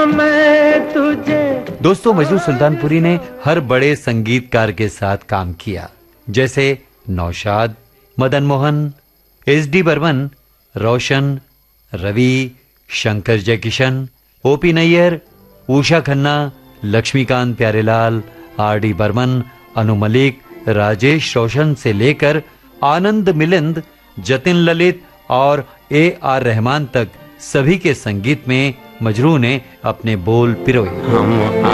मैं तुझे। दोस्तों, मजरू सुल्तानपुरी ने हर बड़े संगीतकार के साथ काम किया, जैसे नौशाद, मदन मोहन, एस.डी. बर्मन, रोशन, रवि, शंकर जयकिशन, ओ.पी. नैयर, उषा खन्ना, लक्ष्मीकांत प्यारेलाल, आर.डी. बर्मन, अनु मलिक, राजेश रोशन से लेकर आनंद मिलिंद, जतिन ललित और ए.आर. रहमान तक सभी के संगीत में मजरू ने अपने बोल पिरोए।